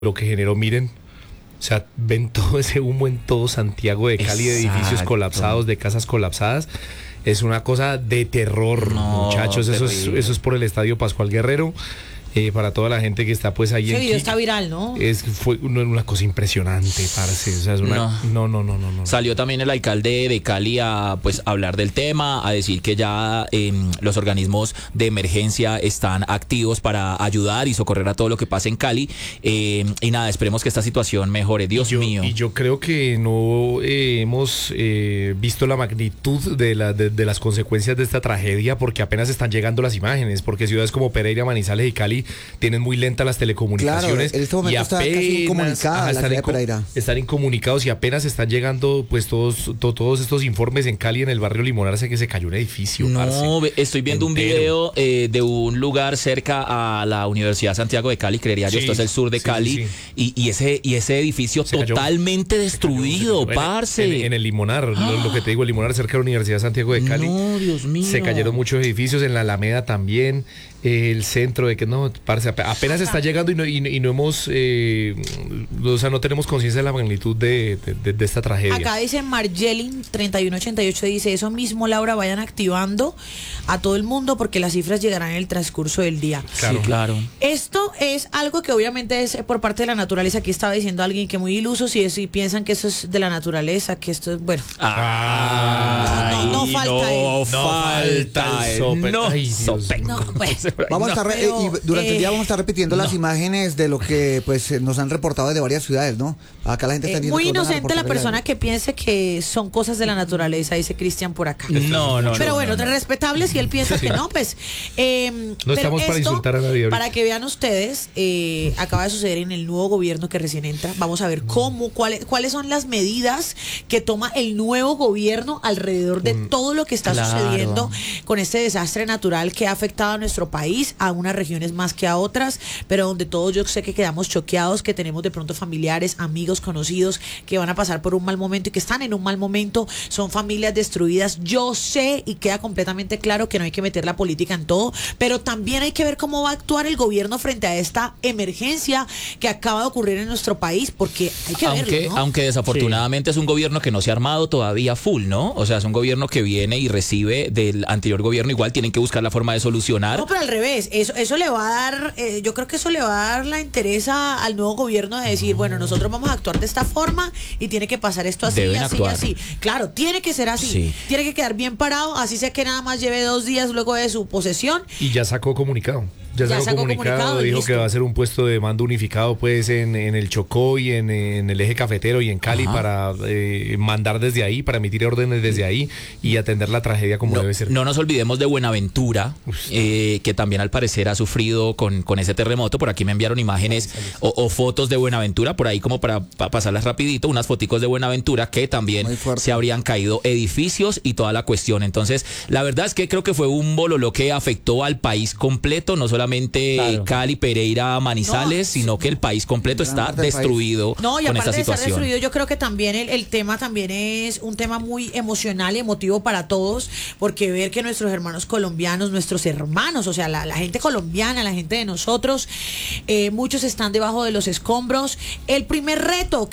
lo que generó, miren, o sea, ven todo ese humo en todo Santiago de Cali, de edificios colapsados, de casas colapsadas. Es una cosa de terror, muchachos. Eso es por el Estadio Pascual Guerrero. Para toda la gente que está pues ahí. Ese video está viral, ¿no? Fue una cosa impresionante, parce. O sea, es una... No. Salió también el alcalde de Cali a pues hablar del tema, a decir que ya los organismos de emergencia están activos para ayudar y socorrer a todo lo que pasa en Cali. Y nada, esperemos que esta situación mejore. Dios mío. Y yo creo que no hemos visto la magnitud de las consecuencias de esta tragedia, porque apenas están llegando las imágenes, porque ciudades como Pereira, Manizales y Cali tienen muy lentas las telecomunicaciones. Claro, en este momento está casi incomunicada la ciudad de Pereira. Están incomunicados y apenas están llegando pues todos estos informes en Cali, en el barrio Limonarse, que se cayó un edificio. Estoy viendo un video de un lugar cerca a la Universidad Santiago de Cali, creería yo, esto es el sur de Cali, sí. Y ese edificio totalmente destruido, parce. En el Limonar, lo que te digo, el Limonar cerca de la Universidad Santiago de Cali. No, Dios mío. Se cayeron muchos edificios, en la Alameda también. El centro de que parce, apenas está llegando y no hemos o sea, no tenemos conciencia de la magnitud de esta tragedia. Acá dice Marjelin 3188, dice eso mismo, Laura, vayan activando a todo el mundo porque las cifras llegarán en el transcurso del día. Claro. Sí, claro. Esto es algo que obviamente es por parte de la naturaleza. Aquí estaba diciendo alguien que muy ilusos y piensan que eso es de la naturaleza, que esto es bueno. No falta Vamos a estar y durante el día vamos a estar repitiendo las imágenes de lo que pues nos han reportado de varias ciudades, ¿no? Acá la gente está diciendo muy inocente la persona que piense que son cosas de la naturaleza, dice Cristian por acá. Pero bueno, respetable si él piensa que no, pues. No estamos para insultar a nadie. Para que vean ustedes, acaba de suceder en el nuevo gobierno que recién entra. Vamos a ver cuáles son las medidas que toma el nuevo gobierno alrededor de todo lo que está sucediendo con este desastre natural que ha afectado a nuestro país, a unas regiones más que a otras, pero donde todos yo sé que quedamos choqueados, que tenemos de pronto familiares, amigos, conocidos que van a pasar por un mal momento y que están en un mal momento, son familias destruidas. Yo sé y queda completamente claro que no hay que meter la política en todo, pero también hay que ver cómo va a actuar el gobierno frente a esta emergencia que acaba de ocurrir en nuestro país, porque hay que verlo, ¿no? Aunque desafortunadamente es un gobierno que no se ha armado todavía full, ¿no? O sea, es un gobierno que viene y recibe del anterior gobierno, igual tienen que buscar la forma de solucionar. No, pero al revés, eso le va a dar, yo creo que eso le va a dar la interesa al nuevo gobierno de decir, bueno, nosotros vamos a actuar de esta forma y tiene que pasar esto así, deben así, actuar. así. Claro, tiene que ser así, sí. Tiene que quedar bien parado, así sea que nada más lleve 2 días luego de su posesión. Y ya sacó comunicado. Ya sacó comunicado, dijo que va a ser un puesto de mando unificado pues en el Chocó y en el eje cafetero y en Cali. Ajá. Para mandar desde ahí, para emitir órdenes desde ahí y atender la tragedia como debe ser. No nos olvidemos de Buenaventura, que también al parecer ha sufrido con ese terremoto. Por aquí me enviaron imágenes o fotos de Buenaventura, por ahí como para pasarlas rapidito, unas foticos de Buenaventura que también se habrían caído edificios y toda la cuestión. Entonces, la verdad es que creo que fue un bololo que afectó al país completo, no solamente Cali, Pereira, Manizales, sino que el país completo está destruido con esta situación. Y aparte de estar destruido, yo creo que también el tema también es un tema muy emocional y emotivo para todos, porque ver que nuestros hermanos colombianos, o sea, la gente colombiana, la gente de nosotros, muchos están debajo de los escombros. El primer reto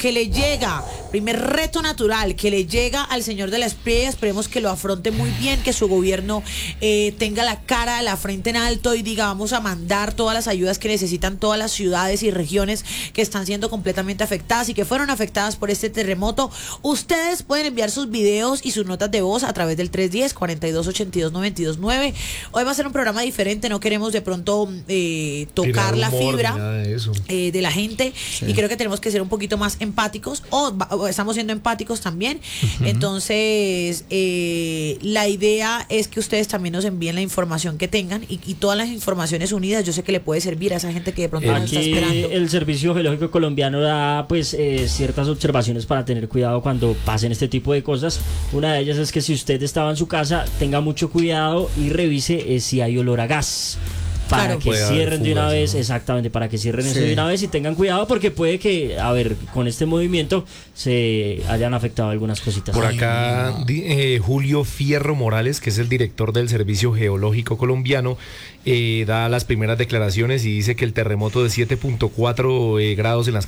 natural que le llega al señor de la Espriella, esperemos que lo afronte muy bien, que su gobierno tenga la cara, la frente en alto y diga, vamos a mandar todas las ayudas que necesitan todas las ciudades y regiones que están siendo completamente afectadas y que fueron afectadas por este terremoto. Ustedes pueden enviar sus videos y sus notas de voz a través del 310-4282-929. Hoy va a ser un programa diferente, no queremos de pronto tocar la fibra de la gente, y creo que tenemos que ser un poquito más empáticos, o estamos siendo empáticos también. Entonces la idea es que ustedes también nos envíen la información que tengan y todas las informaciones unidas, yo sé que le puede servir a esa gente que de pronto nos está esperando. El Servicio Geológico Colombiano da pues ciertas observaciones para tener cuidado cuando pasen este tipo de cosas. Una de ellas es que si usted estaba en su casa, tenga mucho cuidado y revise si hay olor a gas. para Claro. que Puede haber cierren de una fugas, vez, ¿no? exactamente, para que cierren eso Sí. de una vez y tengan cuidado porque puede que, a ver, con este movimiento se hayan afectado algunas cositas. Por acá, Julio Fierro Morales, que es el director del Servicio Geológico Colombiano, da las primeras declaraciones y dice que el terremoto de 7.4 grados en las